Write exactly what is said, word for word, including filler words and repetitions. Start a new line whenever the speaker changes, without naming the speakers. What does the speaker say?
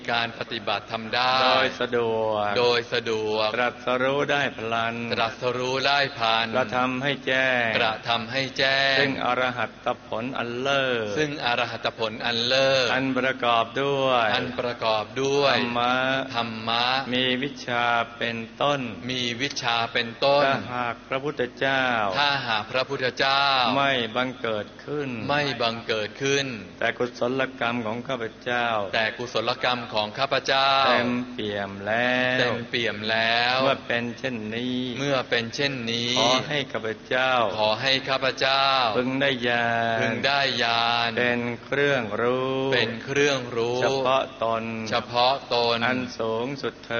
การปฏิบัติทำได้
โดยสะดวก
โดยสะดวก
ตรัสรู้ได้พลัน
ตรัสรู้ได้พลัน
กระทำให้แจ้ง
กระทำให้แจ้ง
ซึ่งอรหัตผลอันเลิศ
ซึ่งอรหัตผลอันเลิศ
อันประกอบด้วย
อันประกอบด้วย
ธรรมะ
ธรรมะ
มีวิชาเป็นต้น
มีวิชาเป็นต้น
ถ้าหากพระพุทธเจ้า
ถ้าหากพระพุทธเจ้า
ไม่บังเกิดขึ้น
ไม่บังเกิดขึ้น
แต่กุศลกรรมของข้าพเจ้า
แต่กุศลกรรมของข้าพเจ้า
เต็มเปี่ยมแล้ว
เต็มเปี่ยมแล้ว
เมื่อเป็นเช่นนี้
เมื่อเป็นเช่นนี้
ขอให้ข้าพเจ้า
ขอให้ข้าพเจ้า
พึงได้ญาณ
พึงได้ญาณ
เป็นเครื่องรู้
เป็นเครื่องรู้
เฉพาะตน
เฉพาะตน
อันสูงสุดเถิด